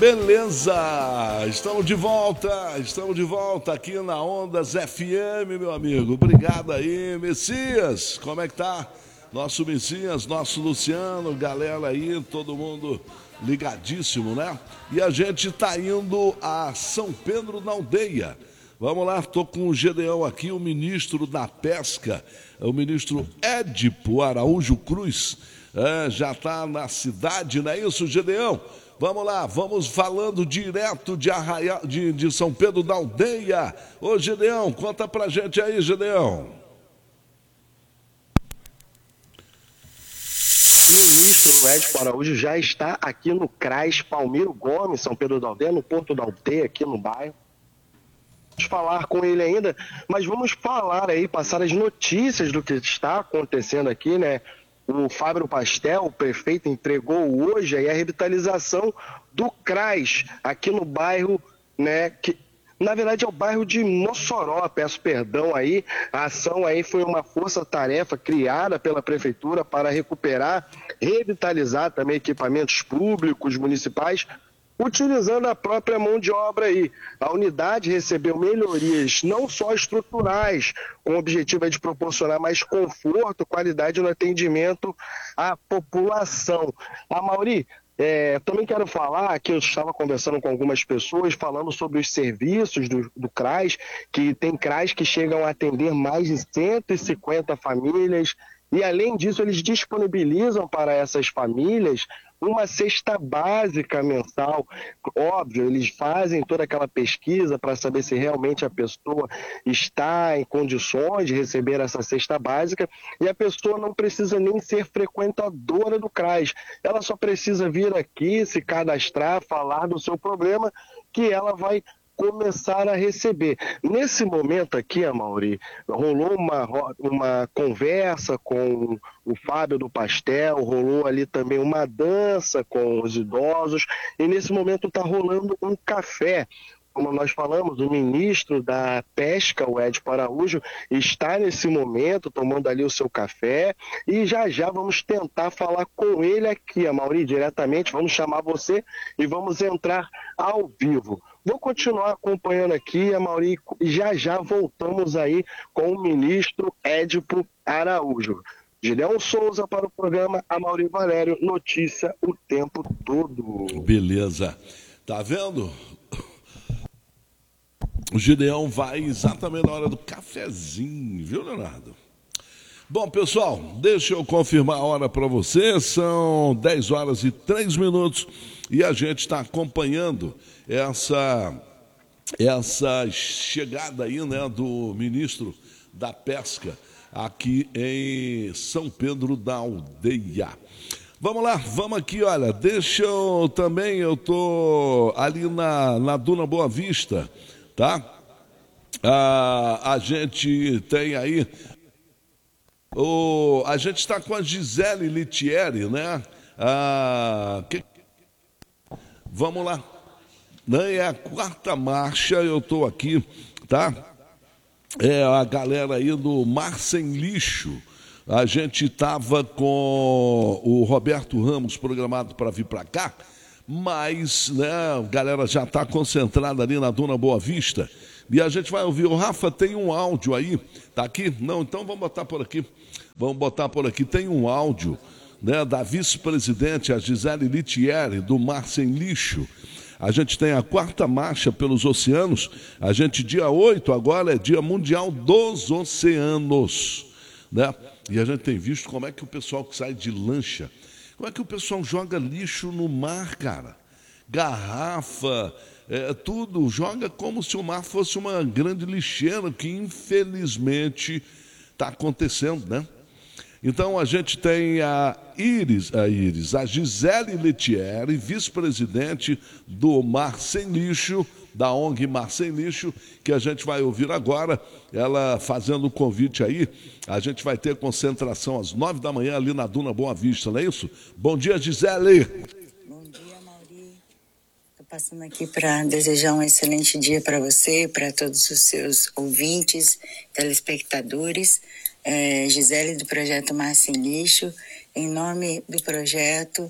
Beleza, estamos de volta aqui na Ondas FM, meu amigo. Obrigado aí, Messias, como é que tá? Nosso Messias, nosso Luciano, galera aí, todo mundo ligadíssimo, né? E a gente tá indo a São Pedro da Aldeia. Vamos lá, tô com o Gedeão aqui, o ministro da Pesca, o ministro Édipo Araújo Cruz, já tá na cidade, não é isso, Gedeão? Vamos lá, vamos falando direto de São Pedro da Aldeia. Ô, Gedeão, conta pra gente aí, Gedeão. O ministro Édipo Araújo já está aqui no CRAS Palmiro Gomes, São Pedro da Aldeia, no Porto da Aldeia, aqui no bairro. Vamos falar com ele ainda, mas vamos falar aí, passar as notícias do que está acontecendo aqui, né? O Fábio Pastel, o prefeito, entregou hoje aí a revitalização do CRAS aqui no bairro, né, que na verdade é o bairro de Mossoró, peço perdão aí. A ação aí foi uma força-tarefa criada pela prefeitura para recuperar, revitalizar também equipamentos públicos, municipais, utilizando a própria mão de obra aí. A unidade recebeu melhorias não só estruturais, com o objetivo de proporcionar mais conforto, qualidade no atendimento à população. Mauri, também quero falar que eu estava conversando com algumas pessoas falando sobre os serviços do CRAS, que tem CRAS que chegam a atender mais de 150 famílias, e além disso eles disponibilizam para essas famílias uma cesta básica mensal. Óbvio, eles fazem toda aquela pesquisa para saber se realmente a pessoa está em condições de receber essa cesta básica, e a pessoa não precisa nem ser frequentadora do CRAS. Ela só precisa vir aqui, se cadastrar, falar do seu problema, que ela vai começar a receber. Nesse momento aqui, Amaury, rolou uma conversa com o Fábio do Pastel, rolou ali também uma dança com os idosos, e nesse momento está rolando um café. Como nós falamos, o ministro da Pesca, o Édipo Araújo, está nesse momento tomando ali o seu café, e já vamos tentar falar com ele aqui, Amaury, diretamente. Vamos chamar você e vamos entrar ao vivo. Vou continuar acompanhando aqui, Amaury, e já voltamos aí com o ministro Édipo Araújo. Gideão Souza para o programa Amaury Valério, notícia o tempo todo. Beleza. Tá vendo? O Gideão vai exatamente na hora do cafezinho, viu, Leonardo? Bom, pessoal, deixa eu confirmar a hora para você. São 10 horas e 3 minutos e a gente está acompanhando essa chegada aí, né, do ministro da Pesca aqui em São Pedro da Aldeia. Vamos lá, vamos aqui, olha, eu tô ali na Duna Boa Vista, tá? A gente tem aí, a gente está com a Gisele Litieri, né? Vamos lá, é a quarta marcha, eu estou aqui, tá? É a galera aí do Mar Sem Lixo. A gente estava com o Roberto Ramos programado para vir para cá, mas, né, a galera já está concentrada ali na Duna Boa Vista. E a gente vai ouvir. O Rafa, tem um áudio aí, tá aqui? Não, então vamos botar por aqui. Tem um áudio, né, da vice-presidente, a Gisele Litieri, do Mar Sem Lixo. A gente tem a quarta marcha pelos oceanos. A gente, dia 8 agora, é Dia Mundial dos Oceanos, né? E a gente tem visto como é que o pessoal que sai de lancha, como é que o pessoal joga lixo no mar, cara? Garrafa, tudo, joga como se o mar fosse uma grande lixeira, que infelizmente está acontecendo, né? Então a gente tem a Gisele Litieri, vice-presidente do Mar Sem Lixo, da ONG Mar Sem Lixo, que a gente vai ouvir agora, ela fazendo o convite aí. A gente vai ter concentração às 9 da manhã ali na Duna Boa Vista, não é isso? Bom dia, Gisele. Bom dia, Amaury. Estou passando aqui para desejar um excelente dia para você, para todos os seus ouvintes, telespectadores. Gisele, do projeto Mar Sem Lixo. Em nome do projeto,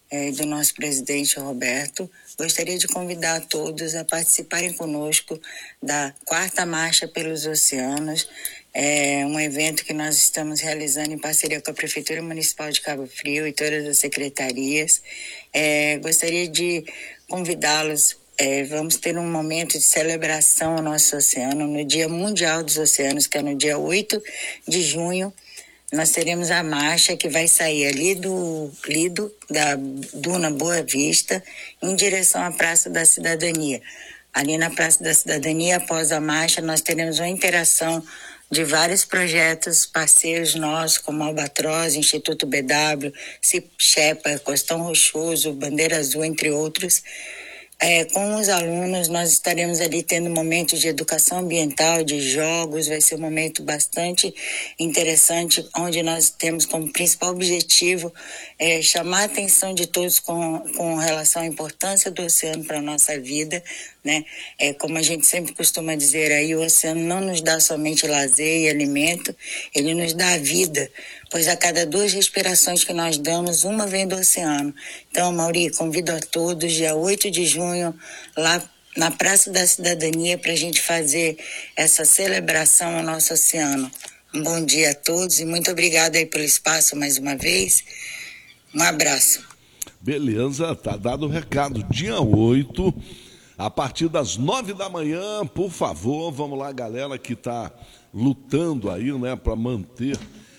do nosso presidente Roberto, gostaria de convidar a todos a participarem conosco da 4ª Marcha pelos Oceanos, um evento que nós estamos realizando em parceria com a Prefeitura Municipal de Cabo Frio e todas as secretarias. Gostaria de convidá-los. Vamos ter um momento de celebração ao nosso oceano no Dia Mundial dos Oceanos, que é no dia 8 de junho. Nós teremos a marcha que vai sair ali do Lido, da Duna Boa Vista, em direção à Praça da Cidadania. Ali na Praça da Cidadania, após a marcha, nós teremos uma interação de vários projetos, parceiros nossos, como Albatroz, Instituto BW, CIP Shepa, Costão Rochoso, Bandeira Azul, entre outros. Com os alunos, nós estaremos ali tendo momentos de educação ambiental, de jogos. Vai ser um momento bastante interessante, onde nós temos como principal objetivo chamar a atenção de todos com relação à importância do oceano para a nossa vida, né? Como a gente sempre costuma dizer aí, o oceano não nos dá somente lazer e alimento, ele nos dá a vida, pois a cada 2 respirações que nós damos, uma vem do oceano. Então, Mauri, convido a todos, dia 8 de junho, lá na Praça da Cidadania, para a gente fazer essa celebração ao nosso oceano. Um bom dia a todos e muito obrigada aí pelo espaço mais uma vez. Um abraço. Beleza, tá dado o recado. Dia 8, a partir das 9 da manhã, por favor, vamos lá, galera que está lutando aí, né, para manter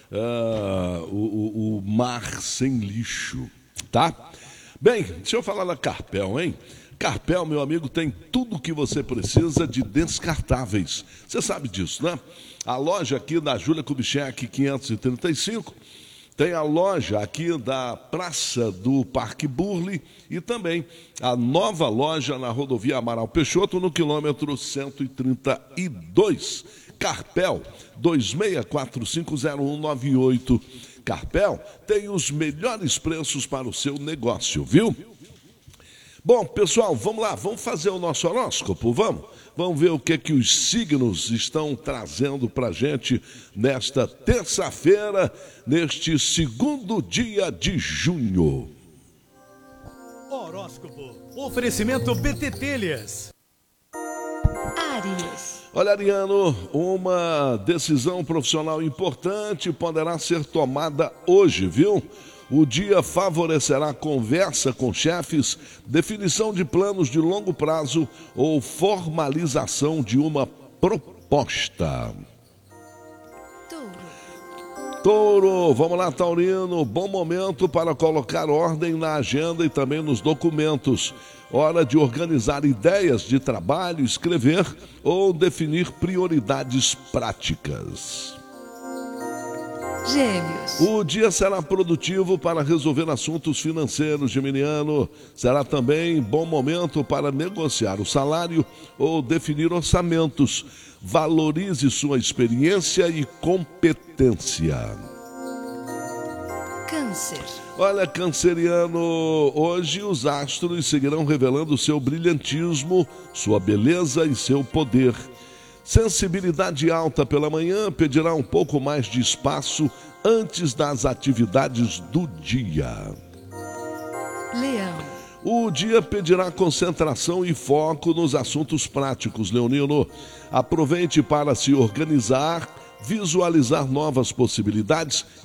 o mar sem lixo, tá? Bem, deixa eu falar da Carpel, hein? Carpel, meu amigo, tem tudo o que você precisa de descartáveis. Você sabe disso, né? A loja aqui da Júlia Kubitschek 535, tem a loja aqui da Praça do Parque Burle e também a nova loja na rodovia Amaral Peixoto, no quilômetro 132. Carpel, 26450198. Carpel tem os melhores preços para o seu negócio, viu? Bom, pessoal, vamos lá, vamos fazer o nosso horóscopo, vamos? Vamos ver o que os signos estão trazendo para a gente nesta terça-feira, neste 2º dia de junho. Horóscopo, oferecimento BT Telhas. Áries. Olha, Ariano, uma decisão profissional importante poderá ser tomada hoje, viu? O dia favorecerá conversa com chefes, definição de planos de longo prazo ou formalização de uma proposta. Touro, vamos lá, Taurino, bom momento para colocar ordem na agenda e também nos documentos. Hora de organizar ideias de trabalho, escrever ou definir prioridades práticas. Gêmeos. O dia será produtivo para resolver assuntos financeiros, geminiano. Será também bom momento para negociar o salário ou definir orçamentos. Valorize sua experiência e competência. Câncer. Olha, canceriano, hoje os astros seguirão revelando seu brilhantismo, sua beleza e seu poder. Sensibilidade alta pela manhã pedirá um pouco mais de espaço antes das atividades do dia. Leão. O dia pedirá concentração e foco nos assuntos práticos, leonino. Aproveite para se organizar, visualizar novas possibilidades